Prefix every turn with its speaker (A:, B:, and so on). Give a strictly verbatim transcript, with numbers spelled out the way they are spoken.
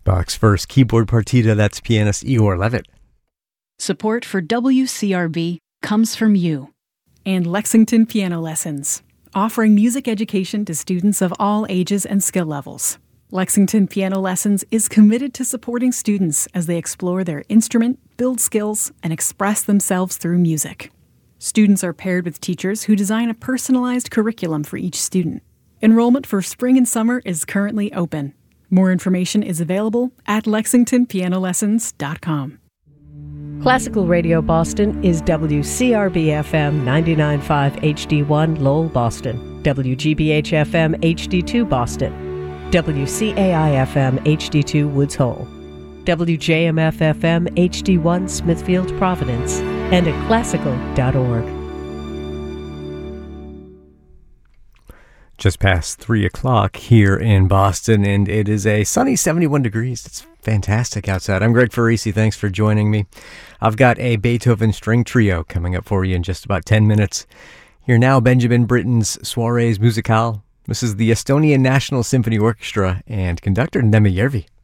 A: Bach's first keyboard partita, that's pianist Igor Levit.
B: Support for W C R B comes from you.
C: And Lexington Piano Lessons, offering music education to students of all ages and skill levels. Lexington Piano Lessons is committed to supporting students as they explore their instrument, build skills, and express themselves through music. Students are paired with teachers who design a personalized curriculum for each student. Enrollment for spring and summer is currently open. More information is available at lexington piano lessons dot com.
D: Classical Radio Boston is W C R B F M ninety-nine point five H D one Lowell, Boston, W G B H F M H D two Boston, W C A I F M H D two Woods Hole, W J M F F M H D one Smithfield, Providence, and at classical dot org.
A: Just past three o'clock here in Boston, and it is a sunny seventy-one degrees. It's fantastic outside. I'm Greg Farisi. Thanks for joining me. I've got a Beethoven string trio coming up for you in just about ten minutes. Here now, Benjamin Britten's Soirées Musicales. This is the Estonian National Symphony Orchestra and conductor Neme Järvi.